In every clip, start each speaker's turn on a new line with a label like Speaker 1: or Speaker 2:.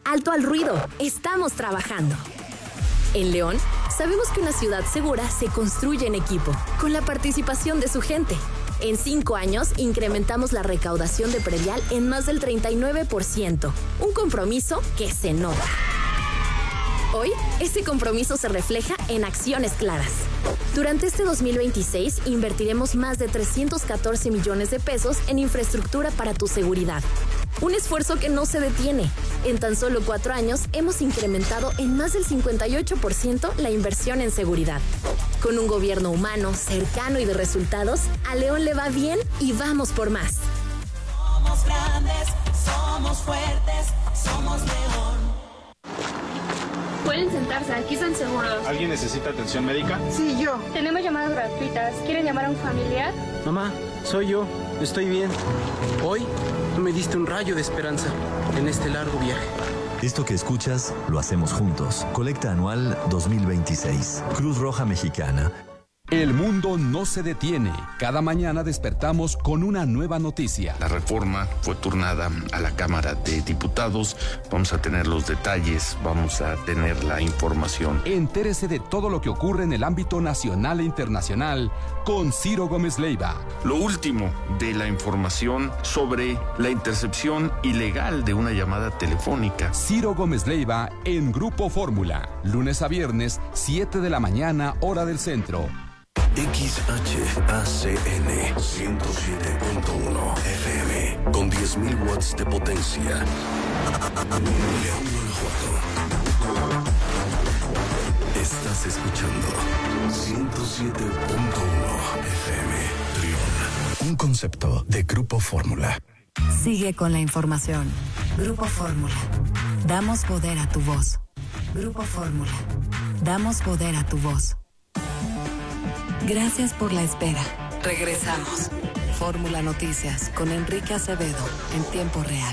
Speaker 1: Alto al ruido, estamos trabajando. En León, sabemos que una ciudad segura se construye en equipo, con la participación de su gente. En 5 años, incrementamos la recaudación de predial en más del 39%, un compromiso que se nota. Hoy, ese compromiso se refleja en acciones claras. Durante este 2026, invertiremos más de 314 millones de pesos en infraestructura para tu seguridad. Un esfuerzo que no se detiene. En tan solo 4 años, hemos incrementado en más del 58% la inversión en seguridad. Con un gobierno humano, cercano y de resultados, a León le va bien y vamos por más.
Speaker 2: Somos grandes, somos fuertes, somos León.
Speaker 3: Pueden sentarse, aquí están seguros.
Speaker 4: ¿Alguien necesita atención médica?
Speaker 5: Sí, yo.
Speaker 3: Tenemos llamadas gratuitas. ¿Quieren llamar a un familiar?
Speaker 6: Mamá, soy yo. Estoy bien. Hoy me diste un rayo de esperanza en este largo viaje.
Speaker 7: Esto que escuchas lo hacemos juntos. Colecta anual 2026. Cruz Roja Mexicana.
Speaker 8: El mundo no se detiene. Cada mañana despertamos con una nueva noticia.
Speaker 9: La reforma fue turnada a la Cámara de Diputados. Vamos a tener los detalles, vamos a tener la información.
Speaker 8: Entérese de todo lo que ocurre en el ámbito nacional e internacional con Ciro Gómez Leiva.
Speaker 9: Lo último de la información sobre la intercepción ilegal de una llamada telefónica.
Speaker 8: Ciro Gómez Leiva en Grupo Fórmula. Lunes a viernes, 7 de la mañana, hora del centro.
Speaker 10: XHACN 107.1 FM con 10.000 watts de potencia. León, Guanajuato. Estás escuchando 107.1 FM. León. Un concepto de Grupo Fórmula.
Speaker 11: Sigue con la información. Grupo Fórmula. Damos poder a tu voz. Grupo Fórmula. Damos poder a tu voz. Gracias por la espera. Regresamos. Fórmula Noticias con Enrique Acevedo en tiempo real.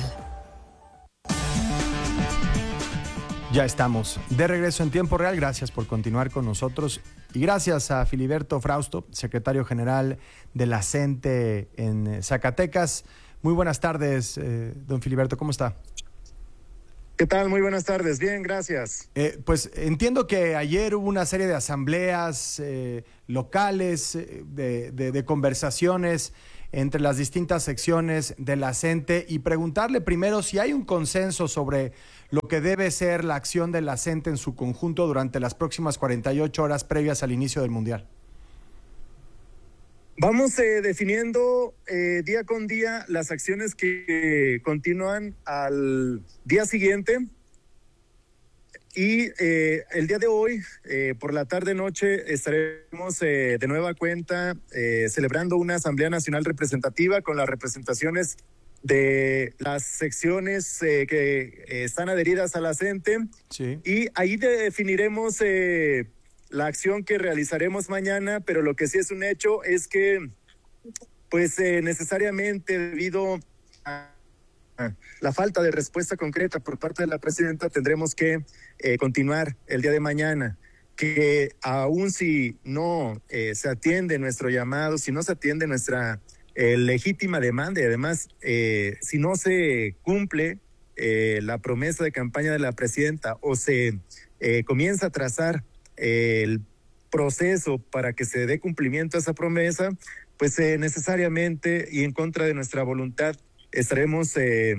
Speaker 12: Ya estamos de regreso en tiempo real. Gracias por continuar con nosotros. Y gracias a Filiberto Frausto, secretario general de la CENTE en Zacatecas. Muy buenas tardes, don Filiberto. ¿Cómo está?
Speaker 13: ¿Qué tal? Muy buenas tardes. Bien, gracias.
Speaker 12: Pues entiendo que ayer hubo una serie de asambleas locales, de conversaciones entre las distintas secciones de la CENTE y preguntarle primero si hay un consenso sobre lo que debe ser la acción de la CENTE en su conjunto durante las próximas 48 horas previas al inicio del Mundial.
Speaker 13: Vamos definiendo día con día las acciones que continúan al día siguiente y el día de hoy, por la tarde-noche, estaremos de nueva cuenta celebrando una Asamblea Nacional Representativa con las representaciones de las secciones que están adheridas a la CENTE.
Speaker 12: Sí.
Speaker 13: Y ahí definiremos la acción que realizaremos mañana, pero lo que sí es un hecho es que, pues necesariamente debido a la falta de respuesta concreta por parte de la presidenta, tendremos que continuar el día de mañana, que aún si no se atiende nuestro llamado, si no se atiende nuestra legítima demanda y además si no se cumple la promesa de campaña de la presidenta o se comienza a trazar el proceso para que se dé cumplimiento a esa promesa, pues necesariamente y en contra de nuestra voluntad estaremos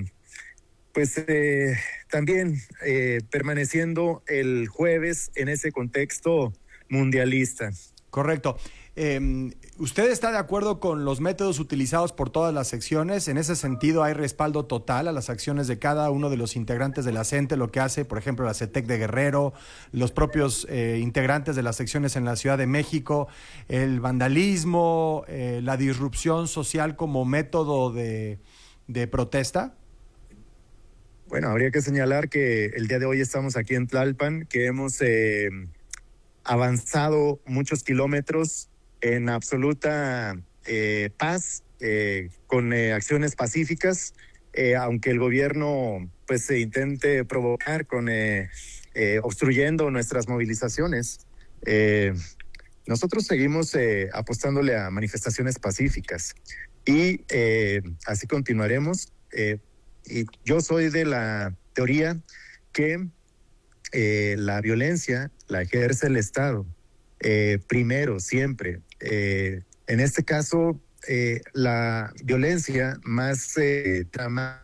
Speaker 13: también permaneciendo el jueves en ese contexto mundialista.
Speaker 12: Correcto. ¿Usted está de acuerdo con los métodos utilizados por todas las secciones? En ese sentido, ¿hay respaldo total a las acciones de cada uno de los integrantes de la CENTE, lo que hace, por ejemplo, la CETEC de Guerrero, los propios integrantes de las secciones en la Ciudad de México, el vandalismo, la disrupción social como método de protesta?
Speaker 13: Bueno, habría que señalar que el día de hoy estamos aquí en Tlalpan, que hemos avanzado muchos kilómetros en absoluta paz, con acciones pacíficas, aunque el gobierno pues se intente provocar con obstruyendo nuestras movilizaciones. Nosotros seguimos apostándole a manifestaciones pacíficas y así continuaremos. Y yo soy de la teoría que la violencia la ejerce el Estado, primero, siempre. En este caso, la violencia más dramática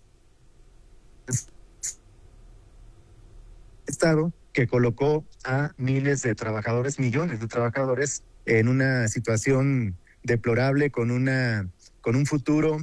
Speaker 13: Estado, que colocó a miles de trabajadores, millones de trabajadores, en una situación deplorable, con un futuro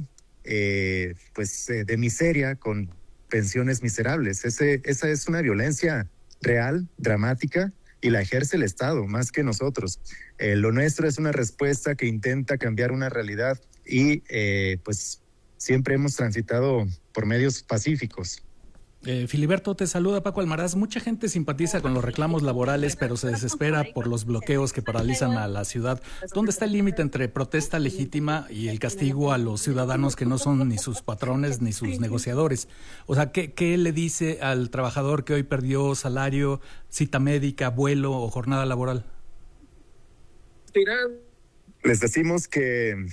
Speaker 13: de miseria, con pensiones miserables. Esa es una violencia real, dramática, y la ejerce el Estado más que nosotros. Lo nuestro es una respuesta que intenta cambiar una realidad y siempre hemos transitado por medios pacíficos.
Speaker 4: Filiberto, te saluda Paco Almaraz. Mucha gente simpatiza con los reclamos laborales, pero se desespera por los bloqueos que paralizan a la ciudad. ¿Dónde está el límite entre protesta legítima y el castigo a los ciudadanos que no son ni sus patrones ni sus negociadores? O sea, ¿qué le dice al trabajador que hoy perdió salario, cita médica, vuelo o jornada laboral?
Speaker 13: Les decimos que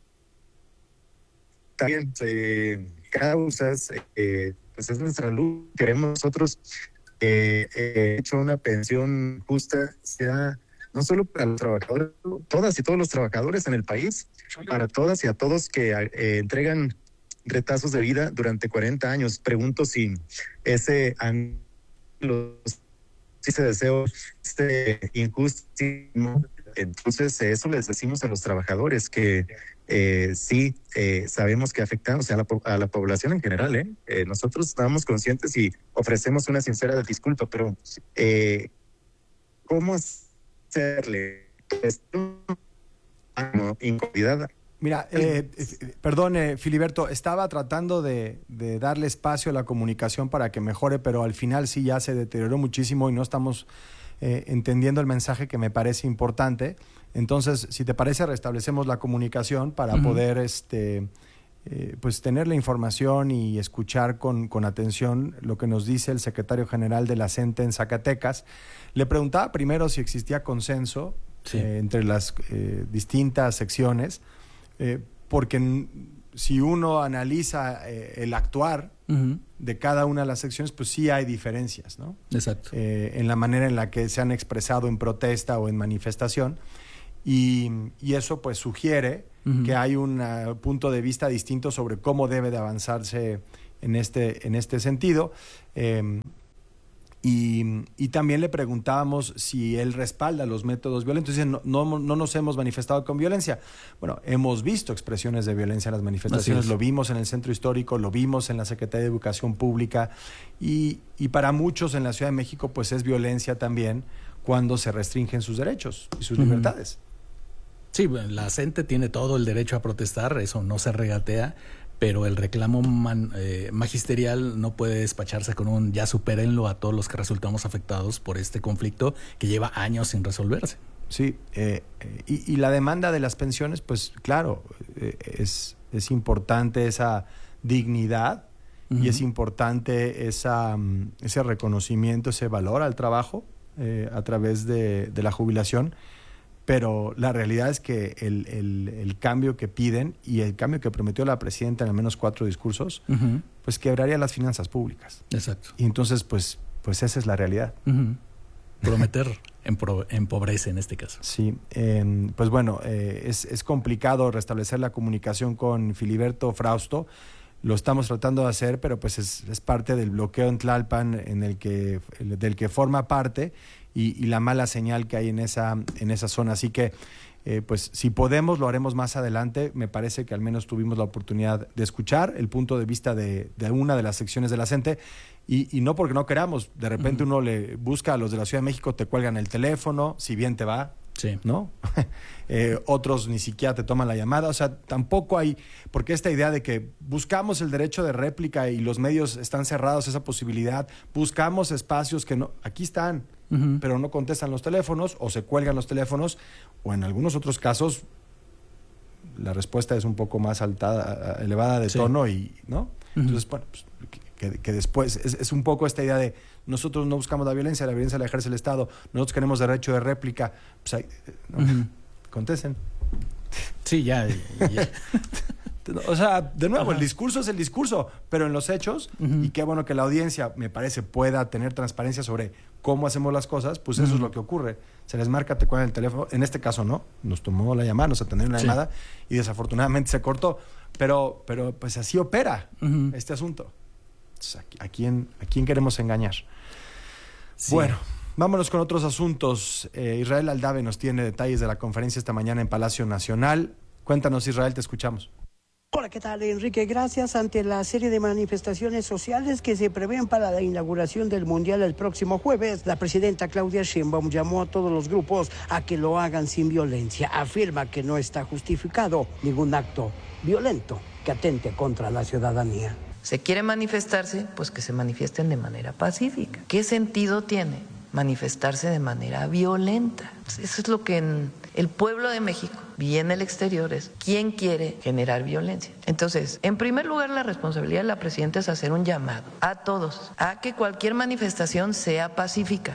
Speaker 13: también causas... pues es nuestra luz. Queremos nosotros hecho una pensión justa, sea no solo para los trabajadores, todas y todos los trabajadores en el país, para todas y a todos que entregan retazos de vida durante 40 años. Pregunto si ese deseo injustísimo. Entonces eso les decimos a los trabajadores, que sabemos que afectamos a la población en general. Nosotros estamos conscientes y ofrecemos una sincera disculpa, pero ¿cómo hacerle esto como incomodidad?
Speaker 12: Mira, perdón, Filiberto, estaba tratando de darle espacio a la comunicación para que mejore, pero al final sí ya se deterioró muchísimo y no estamos entendiendo el mensaje, que me parece importante. Entonces, si te parece, restablecemos la comunicación para poder tener la información y escuchar con atención lo que nos dice el secretario general de la CENTE en Zacatecas. Le preguntaba primero si existía consenso entre las distintas secciones, porque si uno analiza el actuar de cada una de las secciones, pues sí hay diferencias, ¿no?
Speaker 4: Exacto.
Speaker 12: En la manera en la que se han expresado en protesta o en manifestación, y eso pues sugiere que hay un punto de vista distinto sobre cómo debe de avanzarse en este sentido. Y también le preguntábamos si él respalda los métodos violentos. Dicen, no nos hemos manifestado con violencia. Bueno, hemos visto expresiones de violencia en las manifestaciones, lo vimos en el Centro Histórico, lo vimos en la Secretaría de Educación Pública, y para muchos en la Ciudad de México pues es violencia también cuando se restringen sus derechos y sus libertades.
Speaker 4: Sí, la CENTE tiene todo el derecho a protestar, eso no se regatea, pero el reclamo magisterial no puede despacharse con un ya supérenlo a todos los que resultamos afectados por este conflicto que lleva años sin resolverse.
Speaker 12: Sí, y la demanda de las pensiones, pues claro, es importante esa dignidad y es importante ese reconocimiento, ese valor al trabajo a través de la jubilación. Pero la realidad es que el cambio que piden y el cambio que prometió la presidenta en al menos 4 discursos, pues quebraría las finanzas públicas.
Speaker 4: Exacto.
Speaker 12: Y entonces, pues esa es la realidad.
Speaker 4: Prometer empobrece en este caso.
Speaker 12: Sí, pues bueno, es complicado restablecer la comunicación con Filiberto Frausto. Lo estamos tratando de hacer, pero pues es parte del bloqueo en Tlalpan del que forma parte, y la mala señal que hay en esa zona. Así que, pues si podemos, lo haremos más adelante. Me parece que al menos tuvimos la oportunidad de escuchar el punto de vista de una de las secciones de la CENTE, y no porque no queramos. De repente uno le busca a los de la Ciudad de México, te cuelgan el teléfono, si bien te va.
Speaker 4: Sí.
Speaker 12: ¿No? Otros ni siquiera te toman la llamada. O sea, tampoco hay, porque esta idea de que buscamos el derecho de réplica y los medios están cerrados, esa posibilidad, buscamos espacios que no, aquí están, pero no contestan los teléfonos o se cuelgan los teléfonos, o en algunos otros casos la respuesta es un poco más elevada de tono, y ¿no? Entonces, bueno, pues, que después es un poco esta idea de nosotros no buscamos la violencia la ejerce el Estado, nosotros queremos derecho de réplica, pues contesten.
Speaker 4: Sí, ya.
Speaker 12: O sea, de nuevo, el discurso es el discurso, pero en los hechos, y qué bueno que la audiencia, me parece, pueda tener transparencia sobre cómo hacemos las cosas, pues eso es lo que ocurre. Se les marca, te cuelgan el teléfono. En este caso no, nos tomó la llamada, nos atendieron la llamada y desafortunadamente se cortó. Pero pues así opera este asunto. Entonces, ¿a quién queremos engañar? Sí. Bueno, vámonos con otros asuntos. Israel Aldave nos tiene detalles de la conferencia esta mañana en Palacio Nacional. Cuéntanos, Israel, te escuchamos.
Speaker 5: Hola, ¿qué tal, Enrique? Gracias. Ante la serie de manifestaciones sociales que se prevén para la inauguración del Mundial el próximo jueves, la presidenta Claudia Sheinbaum llamó a todos los grupos a que lo hagan sin violencia. Afirma que no está justificado ningún acto violento que atente contra la ciudadanía.
Speaker 14: ¿Se quiere manifestarse? Pues que se manifiesten de manera pacífica. ¿Qué sentido tiene manifestarse de manera violenta? Eso es lo que en el pueblo de México y en el exterior es quién quiere generar violencia. Entonces, en primer lugar, la responsabilidad de la presidenta es hacer un llamado a todos a que cualquier manifestación sea pacífica,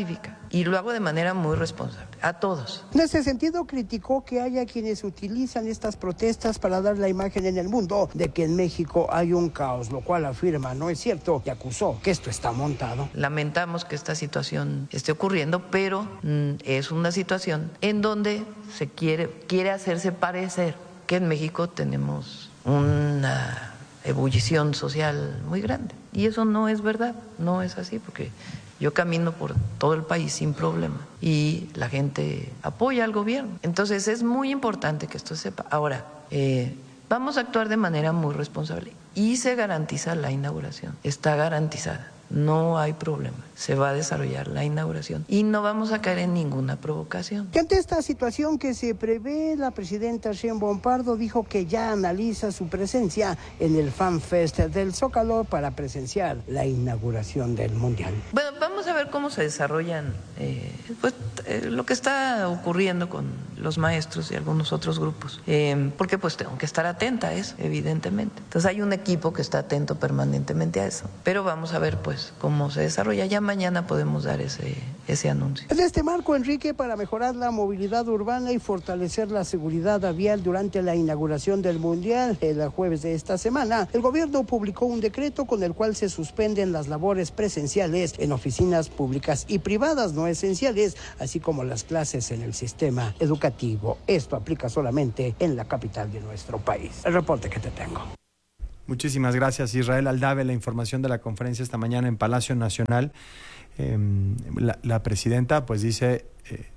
Speaker 14: y lo hago de manera muy responsable, a todos.
Speaker 5: En ese sentido, criticó que haya quienes utilizan estas protestas para dar la imagen en el mundo de que en México hay un caos, lo cual afirma no es cierto y acusó que esto está montado.
Speaker 14: Lamentamos que esta situación esté ocurriendo, pero es una situación en donde se quiere hacerse parecer que en México tenemos una ebullición social muy grande. Y eso no es verdad, no es así, porque yo camino por todo el país sin problema y la gente apoya al gobierno. Entonces es muy importante que esto se sepa. Ahora, vamos a actuar de manera muy responsable y se garantiza la inauguración, está garantizada. No hay problema, se va a desarrollar la inauguración y no vamos a caer en ninguna provocación.
Speaker 5: Y ante esta situación que se prevé, la presidenta Sheinbaum Pardo dijo que ya analiza su presencia en el Fan Fest del Zócalo para presenciar la inauguración del Mundial.
Speaker 14: Bueno, vamos a ver cómo se desarrollan lo que está ocurriendo con los maestros y algunos otros grupos, porque pues tengo que estar atenta a eso, evidentemente. Entonces hay un equipo que está atento permanentemente a eso, pero vamos a ver pues cómo se desarrolla. Ya mañana podemos dar ese anuncio.
Speaker 5: En este marco, Enrique, para mejorar la movilidad urbana y fortalecer la seguridad vial durante la inauguración del Mundial el jueves de esta semana, el gobierno publicó un decreto con el cual se suspenden las labores presenciales en oficinas públicas y privadas no esenciales, así como las clases en el sistema educativo. Esto aplica solamente en la capital de nuestro país. El reporte que te tengo.
Speaker 12: Muchísimas gracias, Israel Aldave. La información de la conferencia esta mañana en Palacio Nacional. La presidenta pues dice,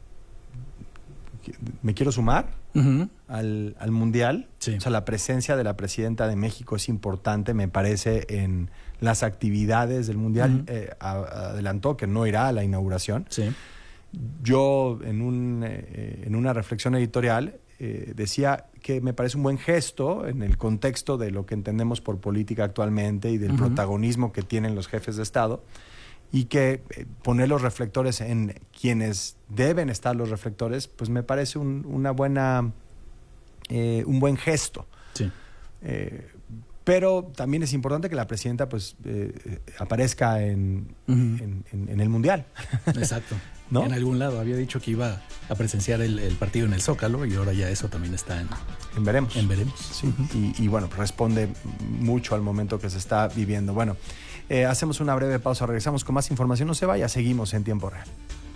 Speaker 12: me quiero sumar al Mundial. Sí. O sea, la presencia de la presidenta de México es importante, me parece, en las actividades del Mundial. Adelantó que no irá a la inauguración. Sí. Yo, en una reflexión editorial, decía que me parece un buen gesto en el contexto de lo que entendemos por política actualmente y del protagonismo que tienen los jefes de Estado, y que poner los reflectores en quienes deben estar los reflectores, pues me parece un buen gesto. Sí. Pero también es importante que la presidenta pues aparezca en el Mundial. Exacto. ¿No?
Speaker 4: En algún lado había dicho que iba a presenciar el partido en el Zócalo y ahora ya eso también está
Speaker 12: en veremos.
Speaker 4: En veremos.
Speaker 12: Sí. Y bueno, responde mucho al momento que se está viviendo. Bueno, hacemos una breve pausa, regresamos con más información. No se vaya, seguimos en tiempo real.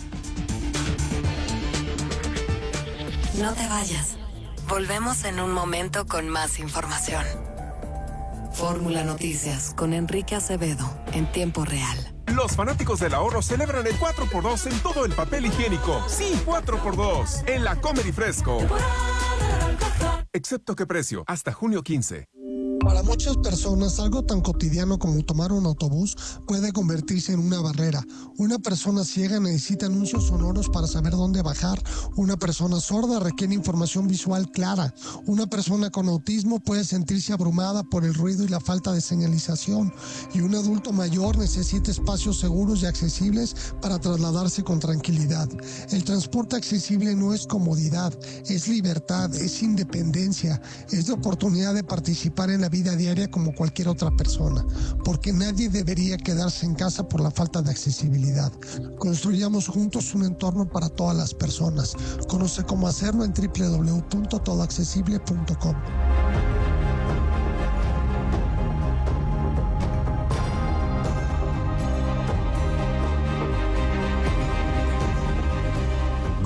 Speaker 11: No te vayas. Volvemos en un momento con más información. Fórmula Noticias con Enrique Acevedo en tiempo real.
Speaker 15: Los fanáticos del ahorro celebran el 4x2 en todo el papel higiénico. Sí, 4x2 en la Comer y Fresco. Excepto qué precio, hasta junio 15.
Speaker 16: Para muchas personas, algo tan cotidiano como tomar un autobús puede convertirse en una barrera. Una persona ciega necesita anuncios sonoros para saber dónde bajar. Una persona sorda requiere información visual clara. Una persona con autismo puede sentirse abrumada por el ruido y la falta de señalización. Y un adulto mayor necesita espacios seguros y accesibles para trasladarse con tranquilidad. El transporte accesible no es comodidad, es libertad, es independencia, es la oportunidad de participar en la vida diaria como cualquier otra persona, porque nadie debería quedarse en casa por la falta de accesibilidad. Construyamos juntos un entorno para todas las personas. Conoce cómo hacerlo en www.todoaccesible.com.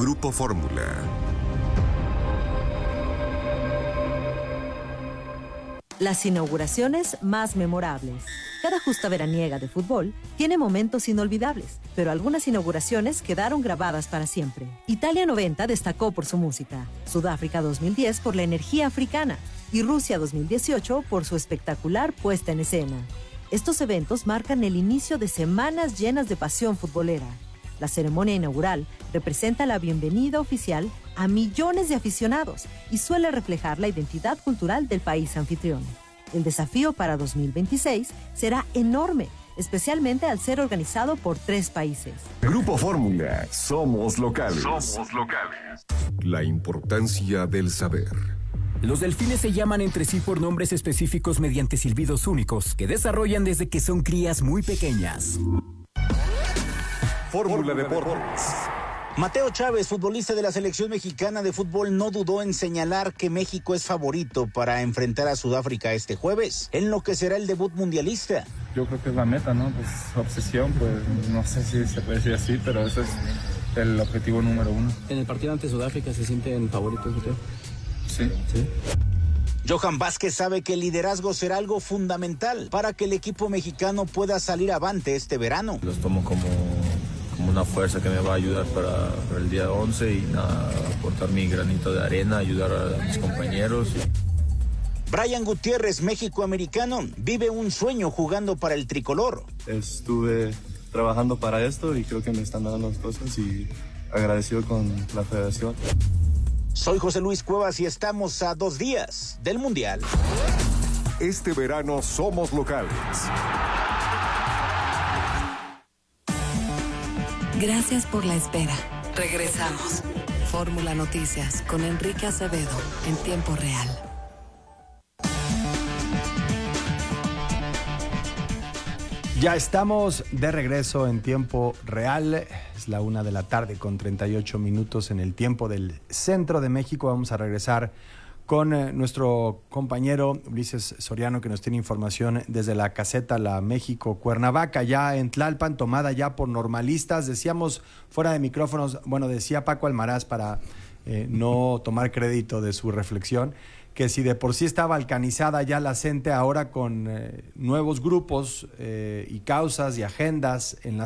Speaker 15: Grupo Fórmula.
Speaker 17: Las inauguraciones más memorables. Cada justa veraniega de fútbol tiene momentos inolvidables, pero algunas inauguraciones quedaron grabadas para siempre. Italia 90 destacó por su música, Sudáfrica 2010 por la energía africana y Rusia 2018 por su espectacular puesta en escena. Estos eventos marcan el inicio de semanas llenas de pasión futbolera. La ceremonia inaugural representa la bienvenida oficial a millones de aficionados y suele reflejar la identidad cultural del país anfitrión. El desafío para 2026 será enorme, especialmente al ser organizado por 3 países.
Speaker 10: Grupo Fórmula, somos locales.
Speaker 15: Somos locales. La importancia del saber.
Speaker 18: Los delfines se llaman entre sí por nombres específicos mediante silbidos únicos que desarrollan desde que son crías muy pequeñas.
Speaker 10: Fórmula Deportes.
Speaker 19: Mateo Chávez, futbolista de la selección mexicana de fútbol, no dudó en señalar que México es favorito para enfrentar a Sudáfrica este jueves, en lo que será el debut mundialista.
Speaker 20: Yo creo que es la meta, ¿no? Pues obsesión, pues no sé si se puede decir así, pero ese es el objetivo número 1.
Speaker 6: ¿En el partido ante Sudáfrica se sienten favoritos, Mateo?
Speaker 20: Sí.
Speaker 19: Johan Vázquez sabe que el liderazgo será algo fundamental para que el equipo mexicano pueda salir avante este verano.
Speaker 21: Los tomo como una fuerza que me va a ayudar para el día 11 y nada, aportar mi granito de arena, ayudar a mis compañeros.
Speaker 19: Brian Gutiérrez, méxico-americano, vive un sueño jugando para el tricolor.
Speaker 22: Estuve trabajando para esto y creo que me están dando las cosas y agradecido con la federación.
Speaker 19: Soy José Luis Cuevas y estamos a 2 días del Mundial.
Speaker 15: Este verano somos locales.
Speaker 11: Gracias por la espera. Regresamos. Fórmula Noticias con Enrique Acevedo en tiempo real.
Speaker 12: Ya estamos de regreso en tiempo real. Es la 1:38 p.m. en el tiempo del centro de México. Vamos a regresar con nuestro compañero Ulises Soriano, que nos tiene información desde la caseta La México Cuernavaca, ya en Tlalpan, tomada ya por normalistas. Decíamos fuera de micrófonos, decía Paco Almaraz, para no tomar crédito de su reflexión, que si de por sí estaba balcanizada ya la CENTE, ahora con nuevos grupos y causas y agendas en la